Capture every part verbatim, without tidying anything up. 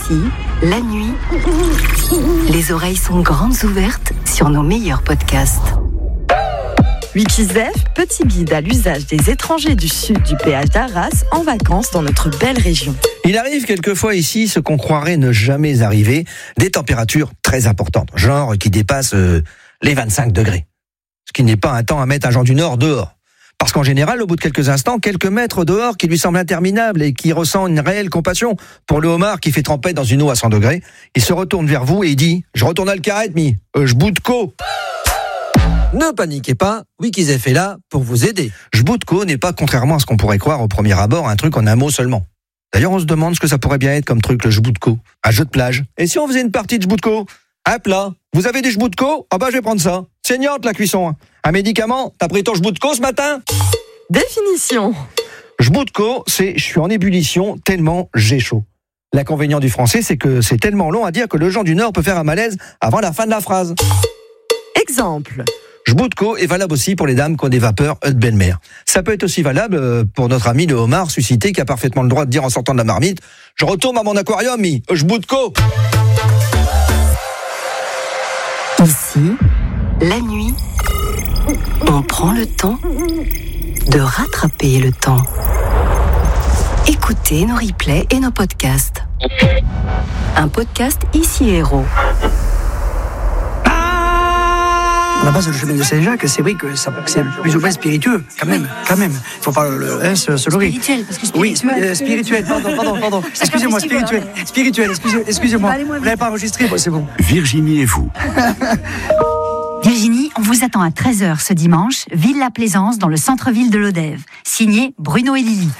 Ici, la nuit, les oreilles sont grandes ouvertes sur nos meilleurs podcasts. Wikizef, petit guide à l'usage des étrangers du sud du péage d'Arras en vacances dans notre belle région. Il arrive quelquefois ici ce qu'on croirait ne jamais arriver, des températures très importantes, genre qui dépassent euh, les vingt-cinq degrés. Ce qui n'est pas un temps à mettre un Jean du Nord dehors. Parce qu'en général, au bout de quelques instants, quelques mètres dehors qui lui semblent interminables et qui ressent une réelle compassion pour le homard qui fait tremper dans une eau à cent degrés, il se retourne vers vous et il dit « Je retourne à le carré, mi, euh, je bout de co ». Ne paniquez pas, Wikizef est là pour vous aider. Jboutko n'est pas, contrairement à ce qu'on pourrait croire au premier abord, un truc en un mot seulement. D'ailleurs, on se demande ce que ça pourrait bien être comme truc, le jboutko, un jeu de plage. Et si on faisait une partie de jboutko? Un plat. Vous avez des jboutko? Ah bah je vais prendre ça. Saignante la cuisson. Un médicament? T'as pris ton jboutko ce matin? Définition. Jboutko, c'est je suis en ébullition tellement j'ai chaud. L'inconvénient du français, c'est que c'est tellement long à dire que le Jean du Nord peut faire un malaise avant la fin de la phrase. Exemple. Jboutko est valable aussi pour les dames qui ont des vapeurs de belle-mère. Ça peut être aussi valable pour notre ami le homard suscité qui a parfaitement le droit de dire en sortant de la marmite « Je retourne à mon aquarium, mi, Jboutko ». Ici, la nuit, on prend le temps de rattraper le temps. Écoutez nos replays et nos podcasts. Un podcast Ici Héros. À la base, le chemin de Saint-Jacques, c'est vrai que ça, c'est plus ou moins spiritueux, quand même, quand même. Il faut pas le, hein, se, se leurrer. Spirituel, parce que Oui, spirituel. euh, spirituel, pardon, pardon, pardon. Excusez-moi, spirituel, spirituel, excusez, excusez-moi. Vous l'avez pas enregistré, bon, c'est bon. Virginie et vous. Virginie, on vous attend à treize heures ce dimanche, Villa Plaisance, dans le centre-ville de Lodève. Signé Bruno et Lily.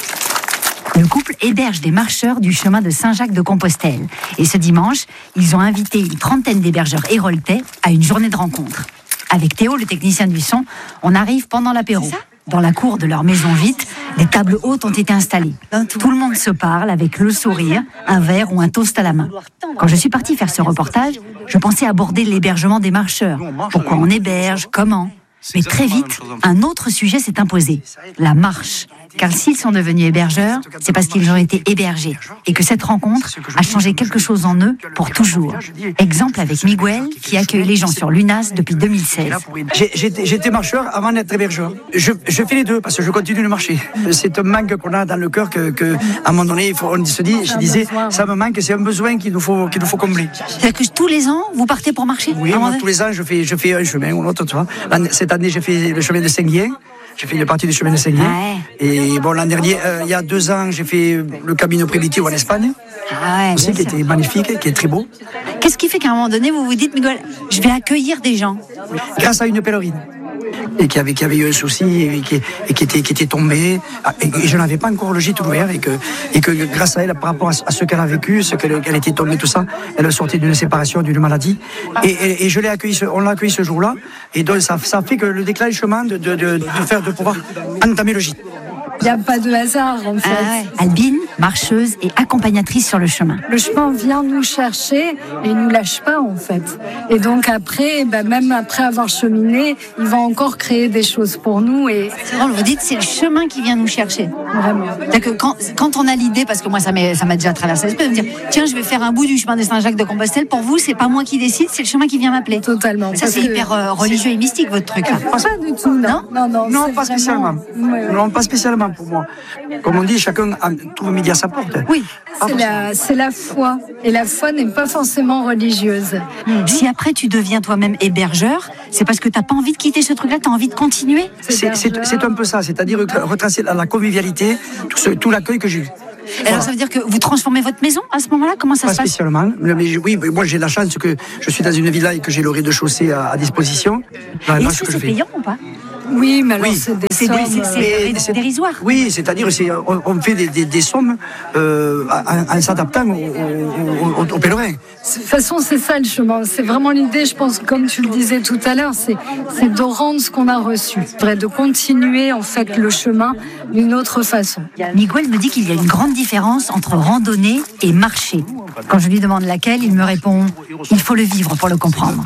Le couple héberge des marcheurs du chemin de Saint-Jacques-de-Compostelle. Et ce dimanche, ils ont invité une trentaine d'hébergeurs héroltais à une journée de rencontre. Avec Théo, le technicien du son, on arrive pendant l'apéro. Dans la cour de leur maison vite, des tables hautes ont été installées. Tout le monde se parle avec le sourire, un verre ou un toast à la main. Quand je suis partie faire ce reportage, je pensais aborder l'hébergement des marcheurs. Pourquoi on héberge, comment ? Mais très vite, un autre sujet s'est imposé, la marche. Car s'ils sont devenus hébergeurs, c'est parce qu'ils ont été hébergés et que cette rencontre a changé quelque chose en eux pour toujours. Exemple avec Miguel, qui accueille les gens sur l'UNAS depuis deux mille seize. J'ai, j'étais, j'étais marcheur avant d'être hébergeur. Je, je fais les deux parce que je continue de marcher. C'est un manque qu'on a dans le cœur que, que à un moment donné, il faut, on se dit, je disais, ça me manque, c'est un besoin qu'il nous faut, qu'il nous faut combler. C'est-à-dire que tous les ans, vous partez pour marcher ? Oui, moi, tous les ans, je fais, je fais un chemin ou l'autre, tu vois. Cette année, j'ai fait le chemin de Saint-Guyen. J'ai fait une partie du chemin de Saint-Guyen. Ouais. Et bon, l'an dernier, euh, il y a deux ans, j'ai fait le Camino Primitivo en Espagne. Ah ouais, aussi, qui sûr. était magnifique, qui est très beau. Qu'est-ce qui fait qu'à un moment donné, vous vous dites, Miguel, je vais accueillir des gens ? Grâce à une pèlerine. Et qui avait, qui avait eu un souci et qui, et qui, était, qui était tombée. Et, et je n'avais pas encore le gîte ouvert. Et que, et que grâce à elle, par rapport à, à ce qu'elle a vécu, ce qu'elle, qu'elle était tombée, tout ça, elle sortait d'une séparation, d'une maladie. Et, et, et je l'ai accueilli, on l'a accueilli ce jour-là. Et donc, ça, ça fait que le déclenchement de, de, de, de, faire, de pouvoir entamer le gîte. Il n'y a pas de hasard, en fait. Ah ouais. Albine, marcheuse et accompagnatrice sur le chemin. Le chemin vient nous chercher et il ne nous lâche pas, en fait. Et donc après, ben même après avoir cheminé, il va encore créer des choses pour nous. Et C'est drôle, vous dites, c'est le chemin qui vient nous chercher. vraiment. C'est-à-dire que quand, quand on a l'idée, parce que moi ça m'a, ça m'a déjà traversé l'esprit, de me dire, tiens, je vais faire un bout du chemin de Saint-Jacques-de-Compostelle, pour vous, c'est pas moi qui décide, c'est le chemin qui vient m'appeler. Totalement. Ça, Parce c'est que- hyper euh, religieux et mystique, votre truc, là. Pas du tout, non. Non, non, Non, c'est pas spécialement. vraiment- Ouais, ouais. Non, pas spécialement pour moi. Comme on dit, chacun a- trouve midi à sa porte. Oui. C'est la, c'est la foi. Et la foi n'est pas forcément religieuse. Si après tu deviens toi-même hébergeur, c'est parce que t'as pas envie de quitter ce truc-là, t'as envie de continuer. C'est, c'est, c'est un peu ça, c'est-à-dire retracer la convivialité, tout, ce- tout l'accueil que j'ai eu. Et alors ça veut dire que vous transformez votre maison à ce moment-là ? Comment ça Pas se passe ? spécialement, mais je- oui, mais moi j'ai la chance que je suis dans une villa et que j'ai le rez-de-chaussée à, à disposition. Dans la Et marche est-ce que que je c'est fais. payant ou pas ? Oui, mais alors Oui. c'est des C'est, sommes. c'est, c'est Mais ré- c'est- dérisoire. Oui, c'est-à-dire c'est, on, on fait des, des, des sommes euh, en, en s'adaptant aux, aux, aux- aux pèlerins. De toute façon, c'est ça le chemin. C'est vraiment l'idée, je pense, comme tu le disais tout à l'heure, c'est, c'est de rendre ce qu'on a reçu. Vrai, de continuer, en fait, le chemin d'une autre façon. Miguel me dit qu'il y a une grande différence entre randonnée et marcher. Quand je lui demande laquelle, il me répond « Il faut le vivre pour le comprendre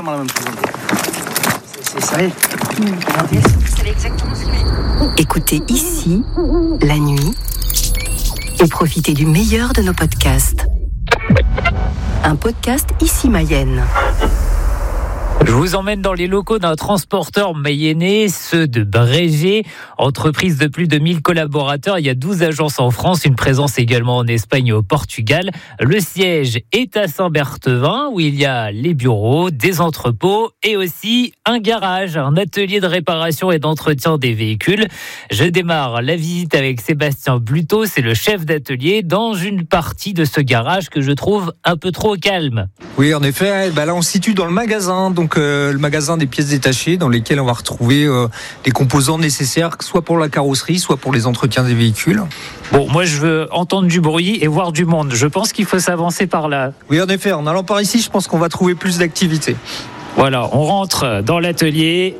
C'est ça. Est. Écoutez Ici, la nuit, et profitez du meilleur de nos podcasts. un podcast Ici Mayenne. Je vous emmène dans les locaux d'un transporteur mayennais, ceux de Brégé, entreprise de plus de mille collaborateurs. Il y a douze agences en France, une présence également en Espagne et au Portugal. Le siège est à Saint-Berthevin, où il y a les bureaux, des entrepôts et aussi un garage, un atelier de réparation et d'entretien des véhicules. Je démarre la visite avec Sébastien Bluteau, c'est le chef d'atelier, dans une partie de ce garage que je trouve un peu trop calme. Oui, en effet, bah là on se situe dans le magasin, donc euh, le magasin des pièces détachées, dans lesquelles on va retrouver euh, les composants nécessaires, soit pour la carrosserie, soit pour les entretiens des véhicules. Bon, moi je veux entendre du bruit et voir du monde. Je pense qu'il faut s'avancer par là. Oui, en effet, en allant par ici, je pense qu'on va trouver plus d'activité. Voilà, on rentre dans l'atelier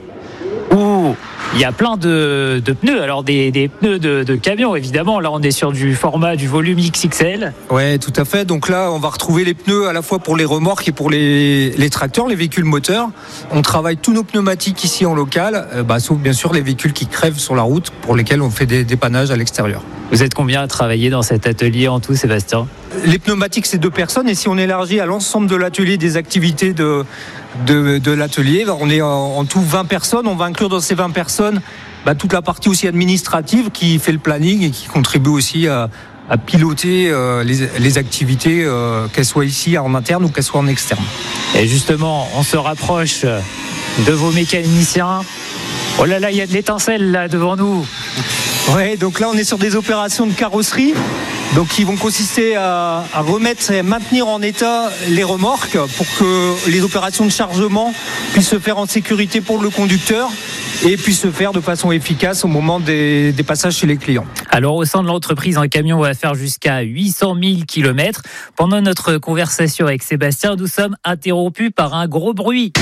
où il y a plein de, de pneus. Alors des, des pneus de, de camion, évidemment. Là, on est sur du format, du volume X X L. Ouais, tout à fait. Donc là, on va retrouver les pneus à la fois pour les remorques et pour les, les tracteurs, les véhicules moteurs. On travaille tous nos pneumatiques ici en local, euh, bah, sauf bien sûr les véhicules qui crèvent sur la route, pour lesquels on fait des dépannages à l'extérieur. Vous êtes combien à travailler dans cet atelier en tout, Sébastien ? Les pneumatiques, c'est deux personnes. Et si on élargit à l'ensemble de l'atelier des activités de, de, de l'atelier, on est en, en tout vingt personnes. On va inclure dans ces vingt personnes bah, toute la partie aussi administrative qui fait le planning et qui contribue aussi à, à piloter euh, les, les activités, euh, qu'elles soient ici en interne ou qu'elles soient en externe. Et justement, on se rapproche de vos mécaniciens. Oh là là, il y a de l'étincelle là devant nous. Ouais, donc là on est sur des opérations de carrosserie, donc qui vont consister à, à remettre et maintenir en état les remorques pour que les opérations de chargement puissent se faire en sécurité pour le conducteur et puissent se faire de façon efficace au moment des, des passages chez les clients. Alors au sein de l'entreprise, un camion va faire jusqu'à huit cent mille kilomètres. Pendant notre conversation avec Sébastien, nous sommes interrompus par un gros bruit.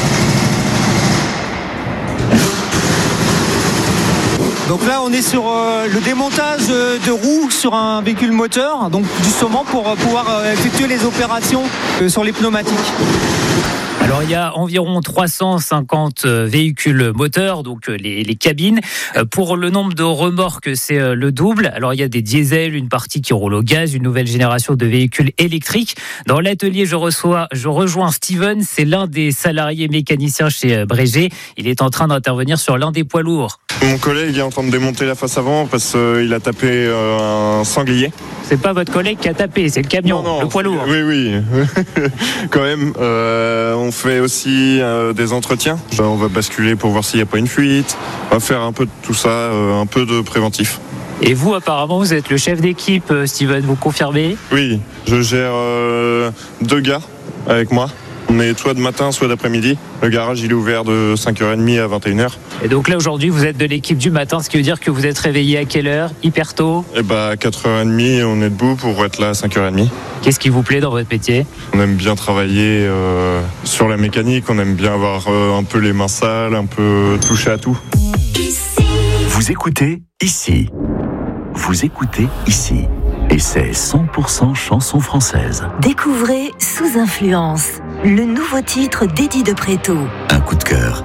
Donc là, on est sur euh, le démontage de, de roues sur un véhicule moteur, donc justement pour euh, pouvoir euh, effectuer les opérations euh, sur les pneumatiques. Alors il y a environ trois cent cinquante véhicules moteurs, donc les, les cabines. Pour le nombre de remorques, c'est le double. Alors il y a des diesels, une partie qui roule au gaz, une nouvelle génération de véhicules électriques. Dans l'atelier, je reçois, je rejoins Steven, c'est l'un des salariés mécaniciens chez Brégé. Il est en train d'intervenir sur l'un des poids lourds. Mon collègue est en train de démonter la face avant parce qu'il a tapé un sanglier. C'est pas votre collègue qui a tapé, c'est le camion, non, non, le poids lourd. Oui, oui, quand même. Euh, on fait aussi euh, des entretiens. On va basculer pour voir s'il n'y a pas une fuite. On va faire un peu de tout ça, euh, un peu de préventif. Et vous, apparemment, vous êtes le chef d'équipe, Steven, vous confirmez ? Oui, je gère euh, deux gars avec moi. On est soit de matin, soit d'après-midi. Le garage, il est ouvert de cinq heures trente à vingt et une heures. Et donc là, aujourd'hui, vous êtes de l'équipe du matin, ce qui veut dire que vous êtes réveillé à quelle heure ? Hyper tôt ? Eh bah, à quatre heures trente, on est debout pour être là à cinq heures trente. Qu'est-ce qui vous plaît dans votre métier ? On aime bien travailler euh, sur la mécanique. On aime bien avoir euh, un peu les mains sales, un peu toucher à tout. Vous écoutez ici. Vous écoutez ici. Et c'est cent pour cent chansons françaises. Découvrez Sous Influence, le nouveau titre d'Eddie de Préto. Un coup de cœur